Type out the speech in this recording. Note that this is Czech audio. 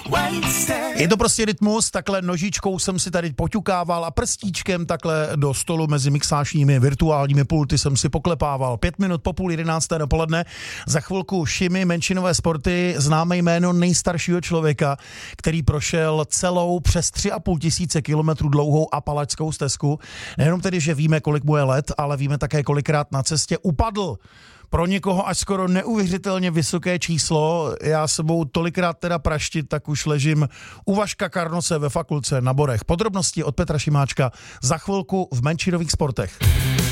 Je to prostě rytmus, takhle nožičkou jsem si tady poťukával a prstíčkem takhle do stolu mezi mixážními virtuálními pulty jsem si poklepával. 5 minut po 10:30 dopoledne. Za chvilku Šimi, menšinové sporty, známé jméno nejstaršího člověka, který prošel celou přes 3,5 tisíce kilometrů dlouhou Apalačskou stezku. Nejenom tedy, že víme, kolik mu je let, ale víme také, kolikrát na cestě upadl. Pro někoho až skoro neuvěřitelně vysoké číslo. Já sebou tolikrát teda praštit, tak už ležím u Vaška Karnose ve fakultce na Borech. Podrobnosti od Petra Šimáčka za chvilku v menšinových sportech.